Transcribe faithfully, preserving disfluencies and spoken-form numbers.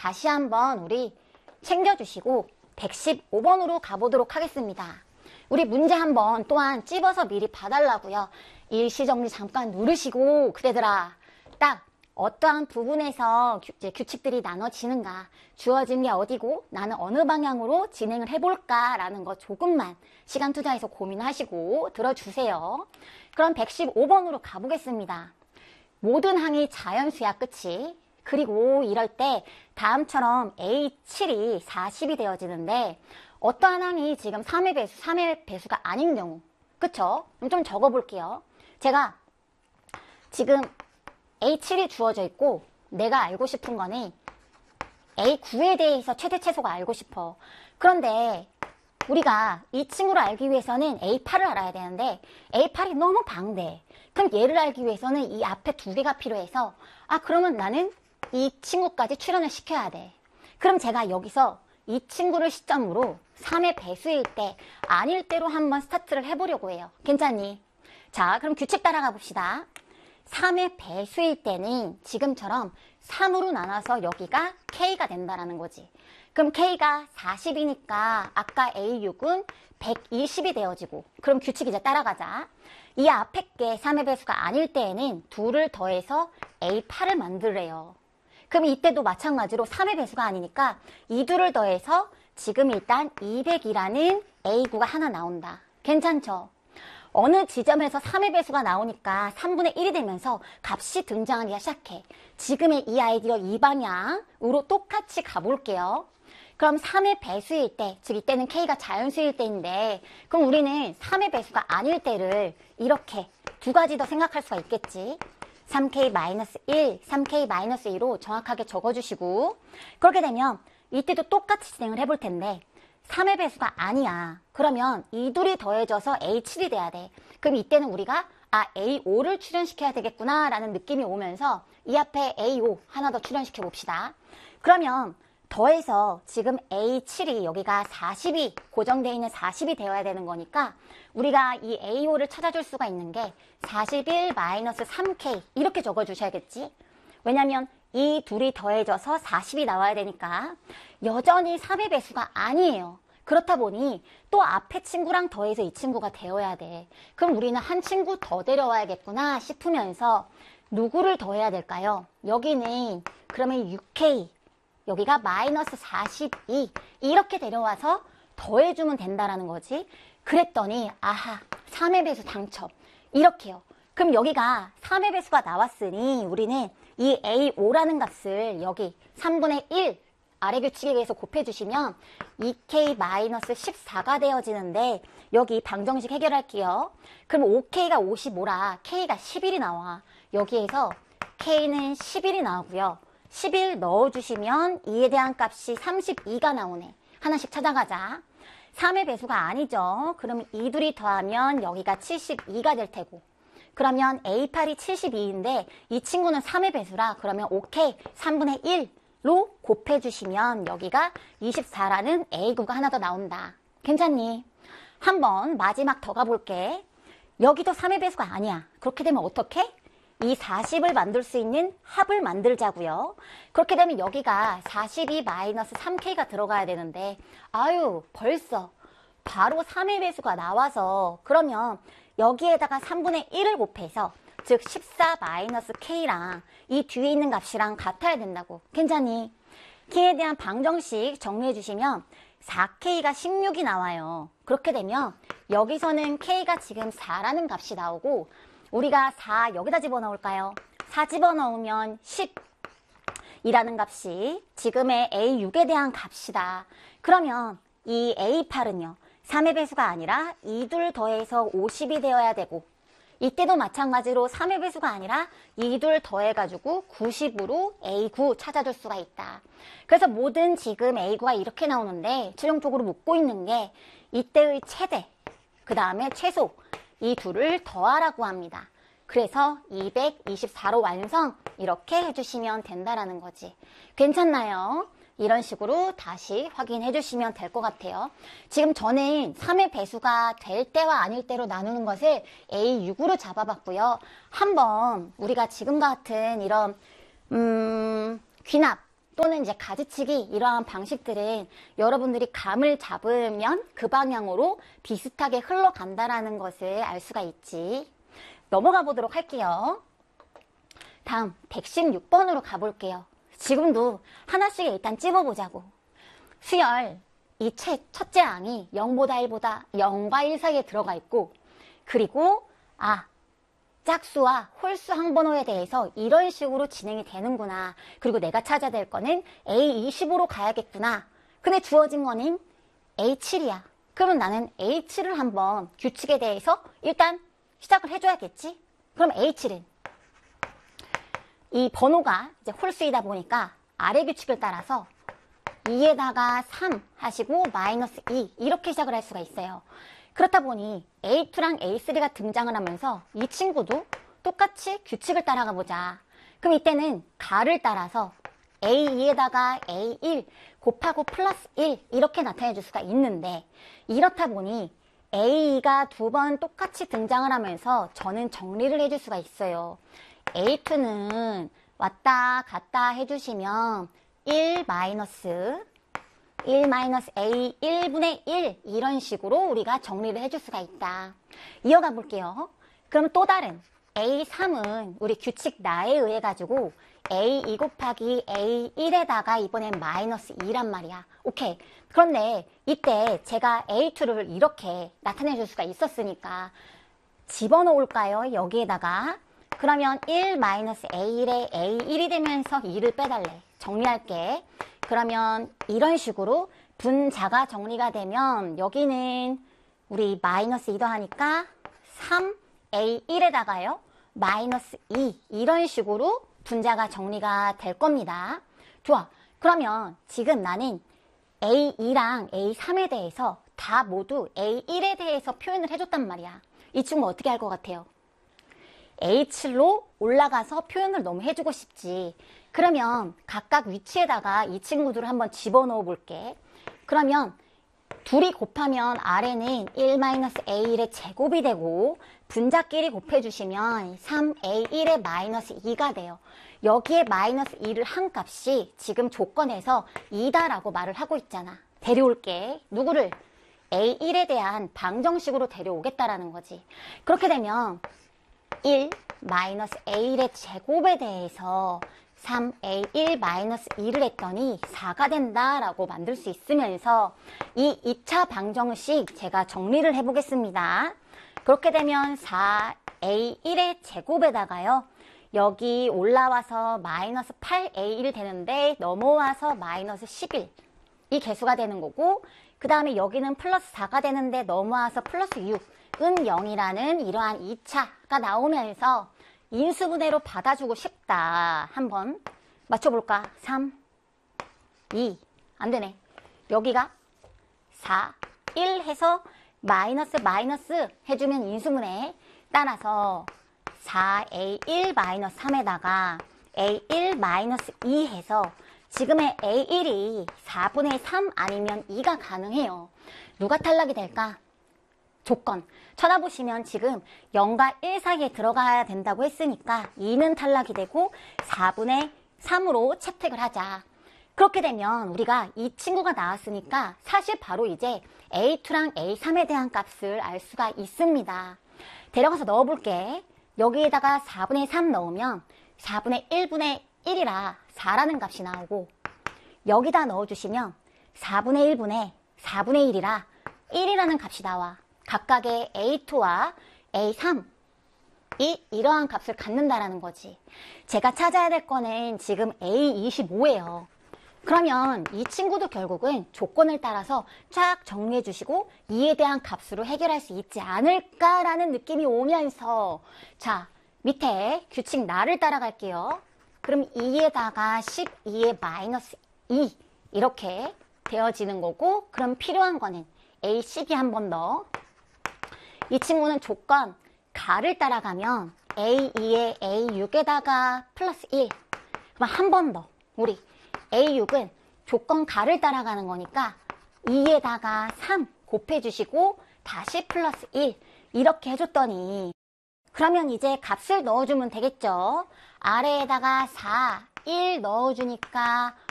다시 한번 우리 챙겨주시고 백십오 번으로 가보도록 하겠습니다. 우리 문제 한번 또한 찝어서 미리 봐달라고요. 일시정리 잠깐 누르시고 그대들아, 딱 어떠한 부분에서 규, 이제 규칙들이 나눠지는가, 주어진 게 어디고 나는 어느 방향으로 진행을 해볼까 라는 거 조금만 시간 투자해서 고민하시고 들어주세요. 그럼 백십오 번으로 가보겠습니다. 모든 항이 자연수야, 그치? 그리고 이럴 때 다음처럼 에이 칠이 사십이 되어지는데 어떠한 항이 지금 삼의 배수, 삼의 배수가 아닌 경우, 그쵸? 그럼 좀 적어볼게요. 제가 지금 에이 칠이 주어져 있고 내가 알고 싶은 거는 에이 구에 대해서 최대 최소가 알고 싶어. 그런데 우리가 이 친구를 알기 위해서는 에이 팔을 알아야 되는데 에이 팔이 너무 방대해. 그럼 얘를 알기 위해서는 이 앞에 두 개가 필요해서 아 그러면 나는 이 친구까지 출연을 시켜야 돼. 그럼 제가 여기서 이 친구를 시점으로 삼의 배수일 때 아닐 때로 한번 스타트를 해보려고 해요. 괜찮니? 자, 그럼 규칙 따라가 봅시다. 삼의 배수일 때는 지금처럼 삼으로 나눠서 여기가 K가 된다라는 거지. 그럼 K가 사십이니까 아까 에이 육은 백이십이 되어지고, 그럼 규칙 이제 따라가자. 이 앞에 게 삼의 배수가 아닐 때에는 둘을 더해서 에이 팔을 만들래요. 그럼 이때도 마찬가지로 삼의 배수가 아니니까 이 둘을 더해서 지금 일단 이백이라는 에이 구가 하나 나온다. 괜찮죠? 어느 지점에서 삼의 배수가 나오니까 삼분의 일이 되면서 값이 등장하기 시작해. 지금의 이 아이디어 이 방향으로 똑같이 가볼게요. 그럼 삼의 배수일 때, 즉 이때는 K가 자연수일 때인데 그럼 우리는 삼의 배수가 아닐 때를 이렇게 두 가지 더 생각할 수가 있겠지. 삼 케이 마이너스 일, 삼 케이 마이너스 이로 정확하게 적어주시고, 그렇게 되면 이때도 똑같이 진행을 해볼 텐데 삼의 배수가 아니야. 그러면 이 둘이 더해져서 에이 칠이 돼야 돼. 그럼 이때는 우리가 아 에이 오를 출연시켜야 되겠구나 라는 느낌이 오면서 이 앞에 에이 오 하나 더 출연시켜 봅시다. 그러면 더해서 지금 에이 칠이 여기가 사십이 고정되어 있는 사십이 되어야 되는 거니까 우리가 이 에이 오를 찾아줄 수가 있는 게 사십일 마이너스 삼 케이 이렇게 적어주셔야겠지. 왜냐면 이 둘이 더해져서 사십이 나와야 되니까 여전히 삼의 배수가 아니에요. 그렇다 보니 또 앞에 친구랑 더해서 이 친구가 되어야 돼. 그럼 우리는 한 친구 더 데려와야겠구나 싶으면서 누구를 더해야 될까요? 여기는 그러면 육 케이, 여기가 마이너스 사십이 이렇게 데려와서 더해주면 된다라는 거지. 그랬더니 아하 삼의 배수 당첨 이렇게요. 그럼 여기가 삼의 배수가 나왔으니 우리는 이 에이 오라는 값을 여기 삼분의 일 아래 규칙에 의해서 곱해주시면 이 케이 마이너스 십사가 되어지는데 여기 방정식 해결할게요. 그럼 오 케이가 오십오라 K가 십일이 나와. 여기에서 K는 십일이 나오고요. 십일 넣어주시면 이에 대한 값이 삼십이가 나오네. 하나씩 찾아가자. 삼의 배수가 아니죠. 그럼 이 둘이 더하면 여기가 칠십이가 될 테고. 그러면 에이 팔이 칠십이인데 이 친구는 삼의 배수라 그러면 오케이 삼분의 일로 곱해주시면 여기가 이십사라는 에이 구가 하나 더 나온다. 괜찮니? 한번 마지막 더 가볼게. 여기도 삼의 배수가 아니야. 그렇게 되면 어떻게? 이 사십을 만들 수 있는 합을 만들자고요. 그렇게 되면 여기가 사십이 마이너스 삼 케이가 들어가야 되는데 아유 벌써 바로 삼의 배수가 나와서 그러면 여기에다가 삼분의 일을 곱해서 즉 십사 마이너스 K랑 이 뒤에 있는 값이랑 같아야 된다고. 괜찮니? K에 대한 방정식 정리해 주시면 사 케이가 십육이 나와요. 그렇게 되면 여기서는 K가 지금 사라는 값이 나오고 우리가 사 여기다 집어넣을까요? 사 집어넣으면 십이라는 값이 지금의 에이 육에 대한 값이다. 그러면 이 에이 팔은요. 삼의 배수가 아니라 이 둘 더해서 오십이 되어야 되고 이때도 마찬가지로 삼의 배수가 아니라 이 둘 더해가지고 구십으로 에이 구 찾아줄 수가 있다. 그래서 모든 지금 에이 구가 이렇게 나오는데 최종적으로 묻고 있는 게 이때의 최대, 그 다음에 최소 이 둘을 더하라고 합니다. 그래서 이백이십사로 완성 이렇게 해주시면 된다라는 거지. 괜찮나요? 이런 식으로 다시 확인해 주시면 될 것 같아요. 지금 저는 삼의 배수가 될 때와 아닐 때로 나누는 것을 에이 육으로 잡아봤고요. 한번 우리가 지금 같은 이런 음, 귀납 또는 이제 가지치기 이러한 방식들은 여러분들이 감을 잡으면 그 방향으로 비슷하게 흘러간다라는 것을 알 수가 있지. 넘어가 보도록 할게요. 다음 백십육 번으로 가볼게요. 지금도 하나씩 일단 찝어보자고. 수열 이 책 첫째 항이 영보다 일보다 영과 일 사이에 들어가 있고, 그리고 아 짝수와 홀수 항번호에 대해서 이런 식으로 진행이 되는구나. 그리고 내가 찾아야 될 거는 에이 이십오로 가야겠구나. 근데 주어진 거는 에이 칠이야. 그러면 나는 에이 칠을 한번 규칙에 대해서 일단 시작을 해줘야겠지. 그럼 에이 칠은 이 번호가 이제 홀수이다 보니까 아래 규칙을 따라서 이에다가 삼 하시고 마이너스 이 이렇게 시작을 할 수가 있어요. 그렇다 보니 에이 투랑 에이 쓰리가 등장을 하면서 이 친구도 똑같이 규칙을 따라가 보자. 그럼 이때는 가를 따라서 에이 이에다가 에이 일 곱하고 플러스 일 이렇게 나타내 줄 수가 있는데, 이렇다 보니 에이 이가 두 번 똑같이 등장을 하면서 저는 정리를 해줄 수가 있어요. 에이 투는 왔다 갔다 해주시면 일 마이너스 일 마이너스 에이 일분의 일 이런 식으로 우리가 정리를 해줄 수가 있다. 이어가 볼게요. 그럼 또 다른 에이 삼은 우리 규칙 나에 의해 가지고 에이 이 곱하기 에이 일에다가 이번엔 마이너스 이란 말이야. 오케이. 그런데 이때 제가 에이 투를 이렇게 나타내 줄 수가 있었으니까 집어넣을까요? 여기에다가. 그러면 일 마이너스 에이 일에 에이 일이 되면서 이를 빼달래. 정리할게. 그러면 이런 식으로 분자가 정리가 되면 여기는 우리 마이너스 이 더하니까 삼 에이 일에다가요 마이너스 이 이런 식으로 분자가 정리가 될 겁니다. 좋아. 그러면 지금 나는 에이 이랑 에이 삼에 대해서 다 모두 에이 일에 대해서 표현을 해줬단 말이야. 이 친구 어떻게 할 것 같아요? 에이 칠로 올라가서 표현을 너무 해주고 싶지. 그러면 각각 위치에다가 이 친구들을 한번 집어넣어 볼게. 그러면 둘이 곱하면 아래는 일 마이너스 에이 일의 제곱이 되고 분자끼리 곱해주시면 삼 에이 일의 마이너스 이가 돼요. 여기에 마이너스 이를 한 값이 지금 조건에서 이다라고 말을 하고 있잖아. 데려올게. 누구를? 에이 일에 대한 방정식으로 데려오겠다라는 거지. 그렇게 되면 일 마이너스 에이 일의 제곱에 대해서 삼 에이 일 마이너스 이를 했더니 사가 된다라고 만들 수 있으면서 이 이 차 방정식 제가 정리를 해보겠습니다. 그렇게 되면 사 에이 일의 제곱에다가요. 여기 올라와서 마이너스 팔 에이 일 되는데 넘어와서 마이너스 십일 이 개수가 되는 거고, 그 다음에 여기는 플러스 사가 되는데 넘어와서 플러스 육은 영이라는 이러한 이 차가 나오면서 인수분해로 받아주고 싶다. 한번 맞춰볼까? 삼, 이, 안 되네. 여기가 사, 일 해서 마이너스 마이너스 해주면 인수분해. 따라서 사 에이 일 마이너스 삼에다가 에이 일 마이너스 이 해서 지금의 에이 일이 사분의 삼 아니면 이가 가능해요. 누가 탈락이 될까? 조건. 쳐다보시면 지금 영과 일 사이에 들어가야 된다고 했으니까 이는 탈락이 되고 사분의 삼으로 채택을 하자. 그렇게 되면 우리가 이 친구가 나왔으니까 사실 바로 이제 에이 투랑 에이 삼에 대한 값을 알 수가 있습니다. 데려가서 넣어볼게. 여기에다가 사분의 삼 넣으면 사분의 일분의 일이라 사라는 값이 나오고, 여기다 넣어주시면 사분의 일분의 사분의 일이라 일이라는 값이 나와. 각각의 에이 투와 에이 삼이 이러한 값을 갖는다라는 거지. 제가 찾아야 될 거는 지금 에이 이십오예요. 그러면 이 친구도 결국은 조건을 따라서 쫙 정리해 주시고 이에 대한 값으로 해결할 수 있지 않을까라는 느낌이 오면서, 자, 밑에 규칙 나를 따라갈게요. 그럼 이에다가 십이의 마이너스 이 이렇게 되어지는 거고, 그럼 필요한 거는 에이 십이 한 번 더. 이 친구는 조건 가를 따라가면 에이 이에 에이 육에다가 플러스 일. 그럼 한 번 더. 우리 에이 육은 조건 가를 따라가는 거니까 이에다가 삼 곱해주시고 다시 플러스 일 이렇게 해줬더니, 그러면 이제 값을 넣어주면 되겠죠. 아래에다가 사, 일 넣어주니까